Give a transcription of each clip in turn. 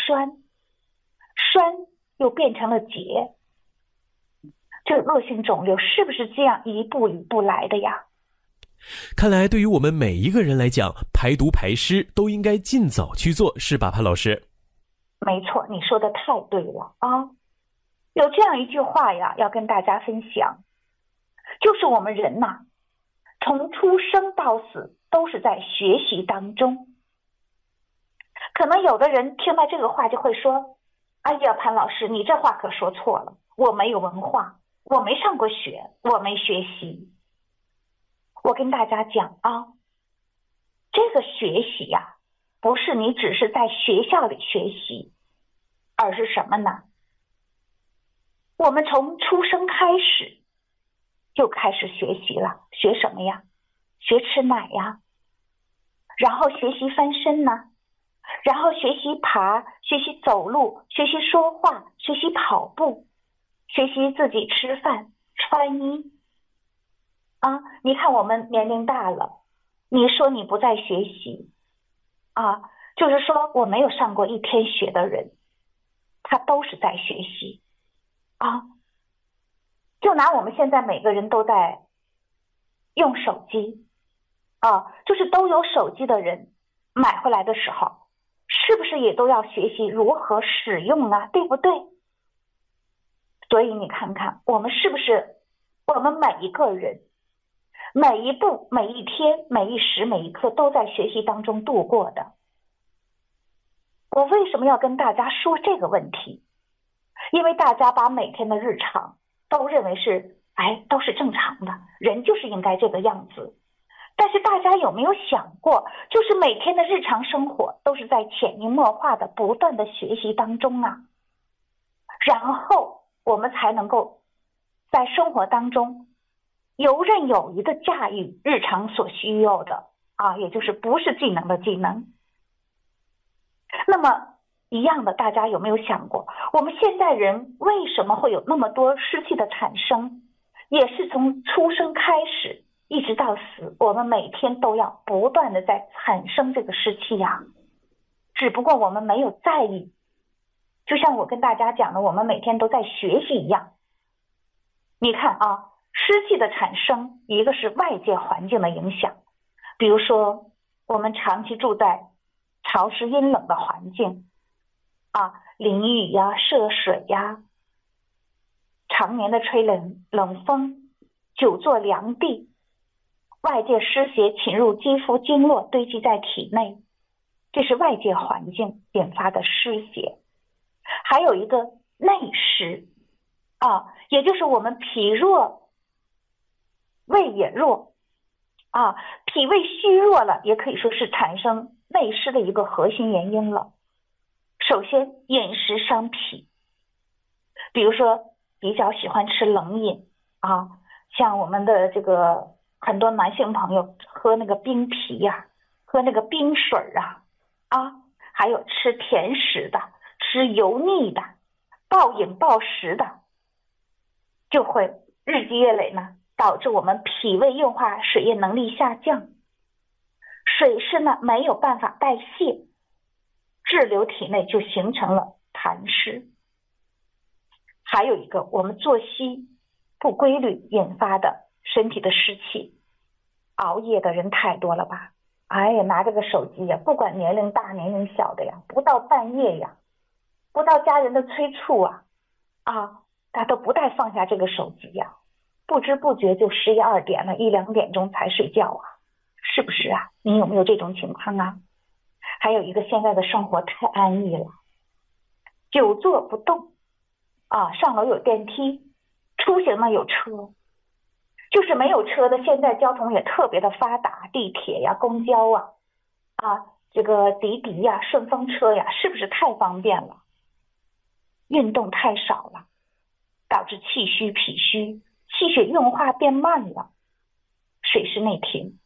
栓，栓又变成了结。这恶性肿瘤是不是这样一步一步来的呀？ 看来对于我们每一个人来讲，排毒排湿都应该尽早去做，是吧，潘老师？ 没错，你说的太对了啊！有这样一句话呀，要跟大家分享，就是我们人呐，从出生到死都是在学习当中。可能有的人听到这个话就会说，哎呀，潘老师，你这话可说错了，我没有文化，我没上过学，我没学习。我跟大家讲啊，这个学习呀，不是你只是在学校里学习，而是什么呢？我们从出生开始就开始学习了。学什么呀？学吃奶呀，然后学习翻身呢，然后学习爬，学习走路，学习说话，学习跑步，学习自己吃饭穿衣啊。你看我们年龄大了，你说你不再学习啊，就是说我没有上过一天学的人，他都是在学习啊。就拿我们现在每个人都在用手机啊，就是都有手机的人买回来的时候，是不是也都要学习如何使用啊？对不对？所以你看看，我们是不是我们每一个人每一步每一天每一时每一刻都在学习当中度过的？我为什么要跟大家说这个问题？因为大家把每天的日常都认为是都是正常的，人就是应该这个样子。但是大家有没有想过，就是每天的日常生活都是在潜移默化的不断的学习当中啊，然后我们才能够在生活当中游刃有余的驾驭日常所需要的也就是不是技能的技能。那么一样的，大家有没有想过，我们现代人为什么会有那么多湿气的产生？也是从出生开始一直到死，我们每天都要不断的在产生这个湿气呀，只不过我们没有在意。就像我跟大家讲的，我们每天都在学习一样。你看啊，湿气的产生，一个是外界环境的影响，比如说我们长期住在潮湿阴冷的环境淋雨呀，涉水呀，常年的吹冷风，久坐凉地，外界湿邪侵入肌肤经络，堆积在体内，这是外界环境引发的湿邪。还有一个内湿也就是我们脾弱胃也弱脾胃虚弱了，也可以说是产生内湿的一个核心原因了。首先饮食伤脾，比如说比较喜欢吃冷饮像我们的这个很多男性朋友喝那个冰啤呀，喝那个冰水还有吃甜食的，吃油腻的，暴饮暴食的，就会日积月累呢，导致我们脾胃运化水液能力下降，水湿呢没有办法代谢，滞留体内，就形成了痰湿。还有一个，我们作息不规律引发的身体的湿气，熬夜的人太多了吧？拿这个手机呀，不管年龄大年龄小的呀，不到半夜呀，不到家人的催促大家都不带放下这个手机呀，不知不觉就11、2点了，1、2点钟才睡觉是不是啊？你有没有这种情况啊？还有一个，现在的生活太安逸了，久坐不动上楼有电梯，出行呢有车，就是没有车的，现在交通也特别的发达，地铁呀，公交这个滴滴呀，顺风车呀，是不是太方便了？运动太少了，导致气虚脾虚，气血运化变慢了，水湿内停。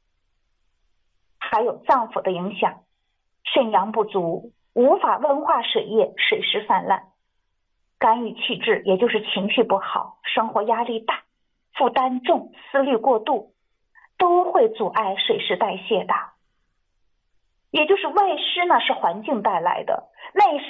还有脏腑的影响，肾阳不足，无法温化水液，水湿泛滥，肝郁气滞，也就是情绪不好，生活压力大，负担重，思虑过度，都会阻碍水湿代谢的。也就是外湿呢是环境带来的，内湿